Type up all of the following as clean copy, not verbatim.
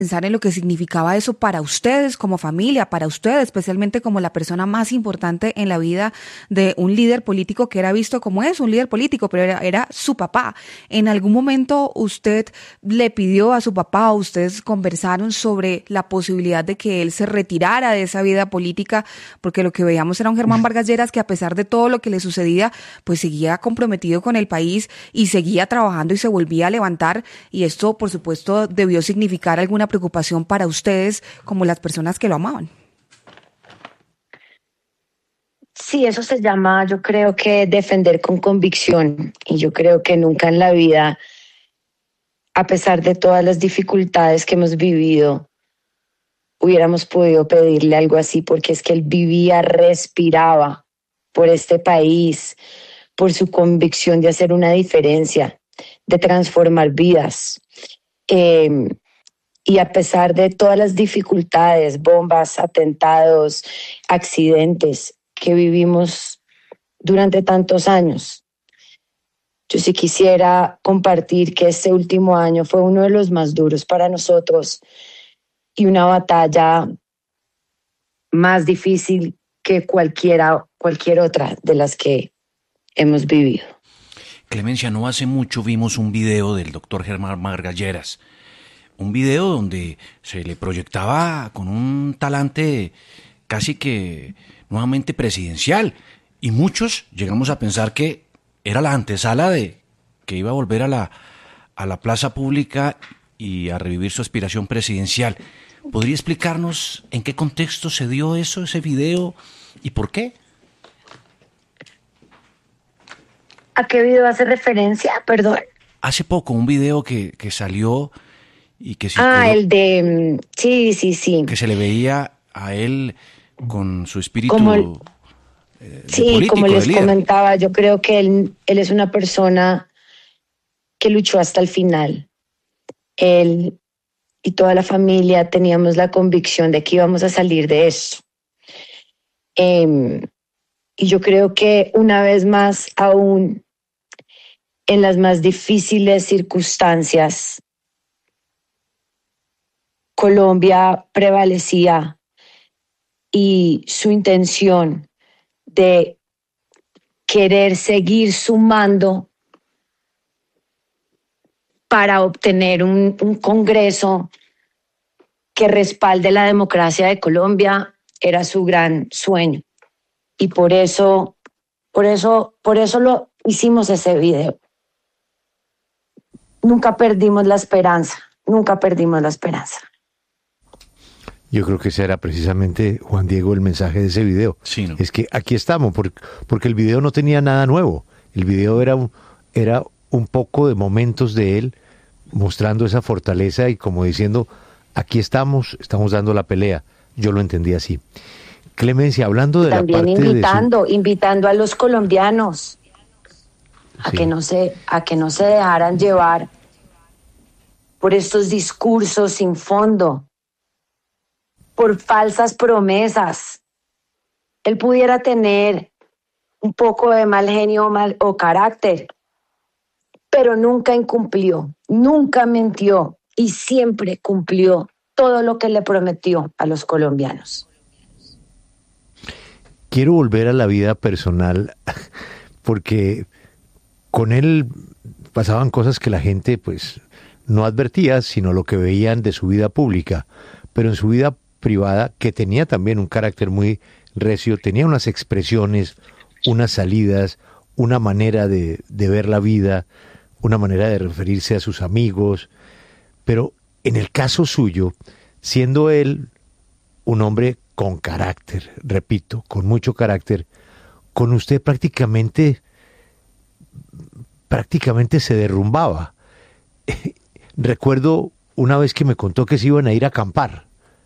pensar en lo que significaba eso para ustedes como familia, para ustedes, especialmente como la persona más importante en la vida de un líder político que era visto como eso, un líder político, pero era su papá. ¿En algún momento usted le pidió a su papá o ustedes conversaron sobre la posibilidad de que él se retirara de esa vida política? Porque lo que veíamos era un Germán Vargas Lleras que, a pesar de todo lo que le sucedía, pues seguía comprometido con el país y seguía trabajando y se volvía a levantar, y esto por supuesto debió significar alguna preocupación para ustedes como las personas que lo amaban. Sí, eso se llama, yo creo que defender con convicción, y yo creo que nunca en la vida, a pesar de todas las dificultades que hemos vivido, hubiéramos podido pedirle algo así, porque es que él vivía, respiraba por este país, por su convicción de hacer una diferencia, de transformar vidas. Y a pesar de todas las dificultades, bombas, atentados, accidentes que vivimos durante tantos años, yo sí quisiera compartir que este último año fue uno de los más duros para nosotros y una batalla más difícil que cualquier otra de las que hemos vivido. Clemencia, no hace mucho vimos un video del doctor Germán Vargas Lleras, un video donde se le proyectaba con un talante casi que nuevamente presidencial, y muchos llegamos a pensar que era la antesala de que iba a volver a la plaza pública y a revivir su aspiración presidencial. ¿Podría explicarnos en qué contexto se dio eso, ese video, y por qué? ¿A qué video hace referencia? Perdón. Hace poco, un video que salió y que circuló. El de... Sí. Que se le veía a él con su espíritu político, como les de líder. comentaba, yo creo que él es una persona que luchó hasta el final. Él y toda la familia teníamos la convicción de que íbamos a salir de esto. Y yo creo que una vez más, aún en las más difíciles circunstancias, Colombia prevalecía, y su intención de querer seguir sumando para obtener un Congreso que respalde la democracia de Colombia era su gran sueño. Y por eso lo hicimos ese video. Nunca perdimos la esperanza. Yo creo que ese era precisamente, Juan Diego, el mensaje de ese video. Sí, ¿no? Es que aquí estamos, porque el video no tenía nada nuevo. El video era un poco de momentos de él mostrando esa fortaleza y como diciendo, aquí estamos dando la pelea. Yo lo entendí así. Clemencia, hablando de también la parte invitando a los colombianos a que no se dejaran llevar por estos discursos sin fondo, por falsas promesas. Él pudiera tener un poco de mal genio o carácter, pero nunca incumplió, nunca mintió y siempre cumplió todo lo que le prometió a los colombianos. Quiero volver a la vida personal porque con él pasaban cosas que la gente pues no advertía, sino lo que veían de su vida pública, pero en su vida privada, que tenía también un carácter muy recio, tenía unas expresiones, unas salidas, una manera de ver la vida, una manera de referirse a sus amigos, pero en el caso suyo, siendo él un hombre con carácter, repito, con mucho carácter, con usted prácticamente se derrumbaba. Recuerdo una vez que me contó que se iban a ir a acampar.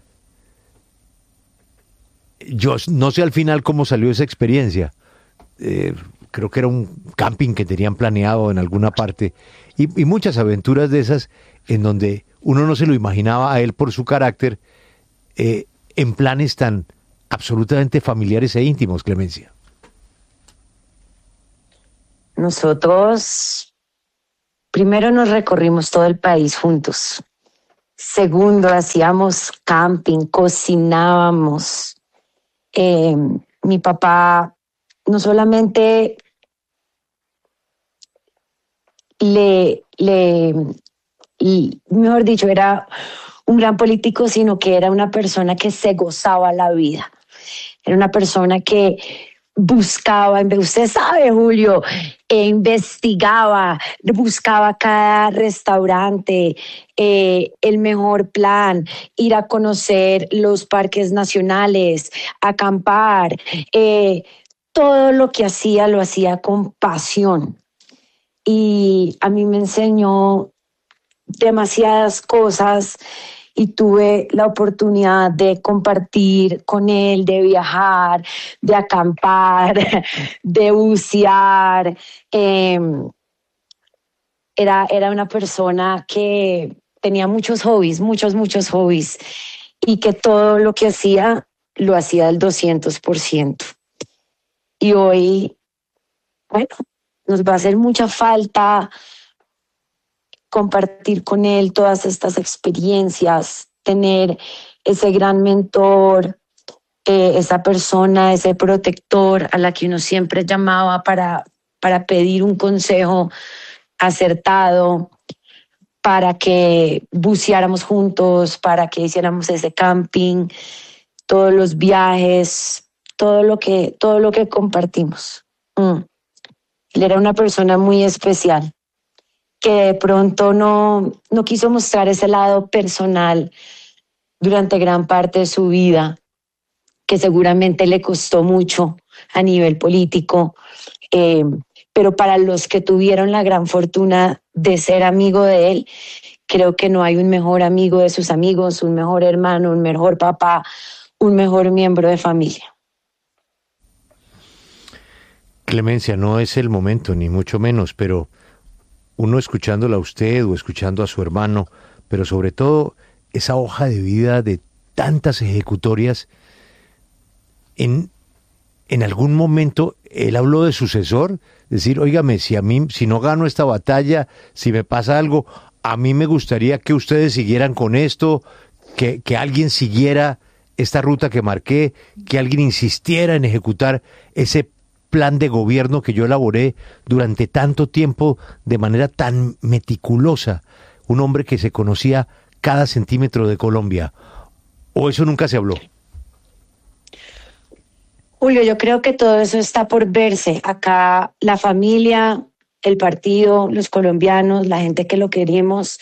Yo no sé al final cómo salió esa experiencia. Creo que era un camping que tenían planeado en alguna parte. Y muchas aventuras de esas en donde uno no se lo imaginaba a él por su carácter, en planes tan absolutamente familiares e íntimos, Clemencia. Nosotros primero nos recorrimos todo el país juntos. Segundo, hacíamos camping, cocinábamos. Mi papá no solamente y mejor dicho, era un gran político, sino que era una persona que se gozaba la vida. Era una persona que buscaba, usted sabe, Julio, investigaba, buscaba cada restaurante, el mejor plan, ir a conocer los parques nacionales, acampar. Todo lo que hacía lo hacía con pasión. Y a mí me enseñó demasiadas cosas y tuve la oportunidad de compartir con él, de viajar, de acampar, de bucear. Era una persona que tenía muchos hobbies, muchos hobbies, y que todo lo que hacía, lo hacía al 200%. Y hoy, bueno, nos va a hacer mucha falta compartir con él todas estas experiencias, tener ese gran mentor, esa persona, ese protector a la que uno siempre llamaba para pedir un consejo acertado, para que buceáramos juntos, para que hiciéramos ese camping, todos los viajes, todo lo que compartimos. Él era una persona muy especial, que de pronto no quiso mostrar ese lado personal durante gran parte de su vida, que seguramente le costó mucho a nivel político, pero para los que tuvieron la gran fortuna de ser amigo de él, creo que no hay un mejor amigo de sus amigos, un mejor hermano, un mejor papá, un mejor miembro de familia. Clemencia, no es el momento, ni mucho menos, pero uno escuchándola a usted o escuchando a su hermano, pero sobre todo esa hoja de vida de tantas ejecutorias, en algún momento él habló de sucesor, decir, óigame, si no gano esta batalla, si me pasa algo, a mí me gustaría que ustedes siguieran con esto, que alguien siguiera esta ruta que marqué, que alguien insistiera en ejecutar ese plan de gobierno que yo elaboré durante tanto tiempo de manera tan meticulosa, un hombre que se conocía cada centímetro de Colombia. ¿O eso nunca se habló? Julio, yo creo que todo eso está por verse. Acá la familia, el partido, los colombianos, la gente que lo queremos,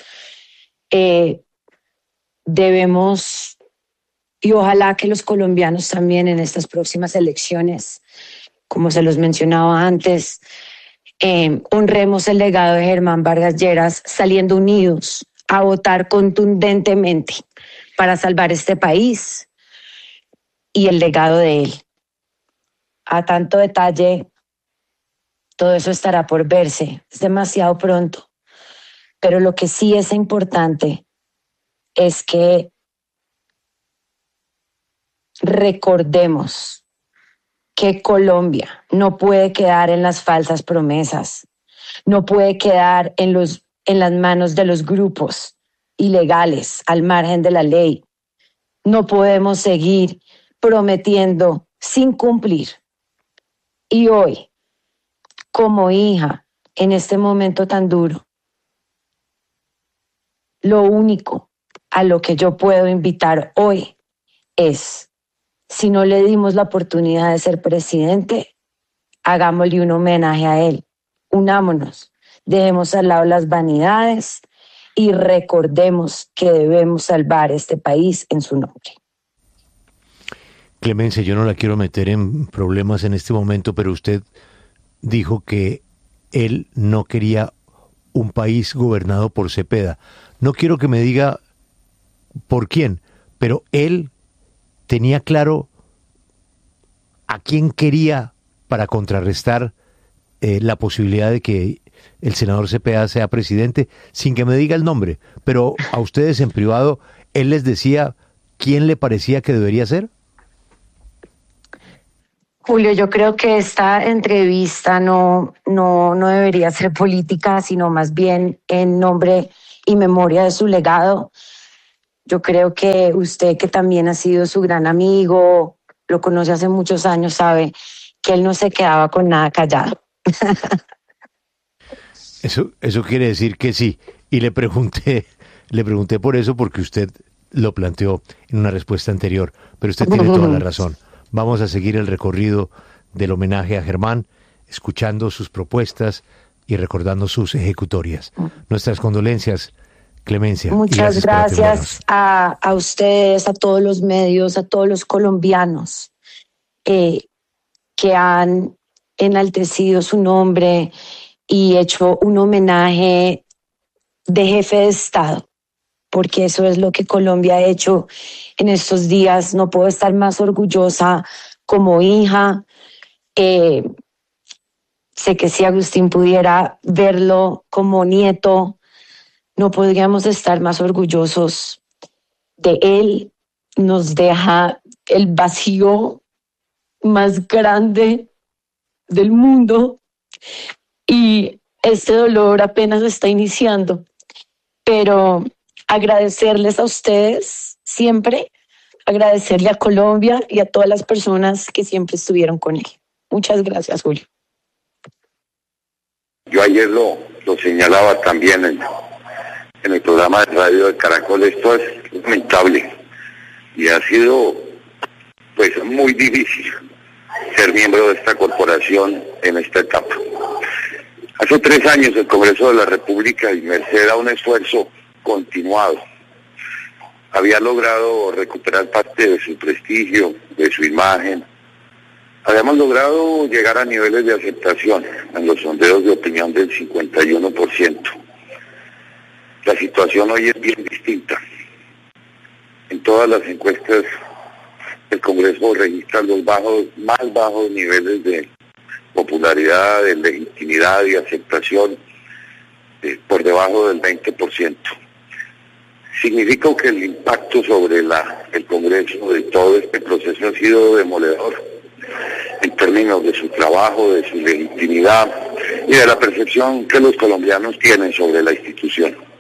debemos, y ojalá que los colombianos también en estas próximas elecciones, como se los mencionaba antes, honremos el legado de Germán Vargas Lleras saliendo unidos a votar contundentemente para salvar este país y el legado de él. A tanto detalle, todo eso estará por verse. Es demasiado pronto. Pero lo que sí es importante es que recordemos que Colombia no puede quedar en las falsas promesas, no puede quedar en las manos de los grupos ilegales al margen de la ley. No podemos seguir prometiendo sin cumplir. Y hoy, como hija, en este momento tan duro, lo único a lo que yo puedo invitar hoy es, si no le dimos la oportunidad de ser presidente, hagámosle un homenaje a él. Unámonos, dejemos al lado las vanidades y recordemos que debemos salvar este país en su nombre. Clemencia, yo no la quiero meter en problemas en este momento, pero usted dijo que él no quería un país gobernado por Cepeda. No quiero que me diga por quién, pero él tenía claro a quién quería para contrarrestar la posibilidad de que el senador Cepeda sea presidente, sin que me diga el nombre, pero a ustedes en privado, ¿él les decía quién le parecía que debería ser? Julio, yo creo que esta entrevista no debería ser política, sino más bien en nombre y memoria de su legado. Yo creo que usted, que también ha sido su gran amigo, lo conoce hace muchos años, sabe que él no se quedaba con nada callado. Eso quiere decir que sí. Y le pregunté por eso porque usted lo planteó en una respuesta anterior. Pero usted tiene toda la razón. Vamos a seguir el recorrido del homenaje a Germán, escuchando sus propuestas y recordando sus ejecutorias. Nuestras condolencias, Clemencia. Muchas gracias a ustedes, a todos los medios, a todos los colombianos que han enaltecido su nombre y hecho un homenaje de jefe de Estado, porque eso es lo que Colombia ha hecho en estos días. No puedo estar más orgullosa como hija. Sé que si Agustín pudiera verlo como nieto, no podríamos estar más orgullosos de él. Nos deja el vacío más grande del mundo y este dolor apenas está iniciando. Pero agradecerles a ustedes siempre, agradecerle a Colombia y a todas las personas que siempre estuvieron con él. Muchas gracias, Julio. Yo ayer lo señalaba también en el programa de radio de Caracol. Esto es lamentable y ha sido pues muy difícil ser miembro de esta corporación en esta etapa. Hace 3 años el Congreso de la República, y merced a un esfuerzo continuado, había logrado recuperar parte de su prestigio, de su imagen. Habíamos logrado llegar a niveles de aceptación en los sondeos de opinión del 51%. La situación hoy es bien distinta. En todas las encuestas, el Congreso registra los más bajos niveles de popularidad, de legitimidad y aceptación, por debajo del 20%. Significa que el impacto sobre el Congreso de todo este proceso ha sido demoledor en términos de su trabajo, de su legitimidad y de la percepción que los colombianos tienen sobre la institución.